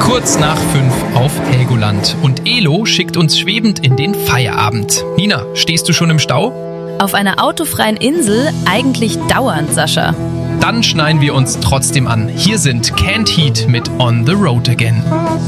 Kurz nach 5 auf Helgoland und Elo schickt uns schwebend in den Feierabend. Nina, stehst du schon im Stau? Auf einer autofreien Insel eigentlich dauernd, Sascha. Dann schneiden wir uns trotzdem an. Hier sind Canned Heat mit On the Road Again.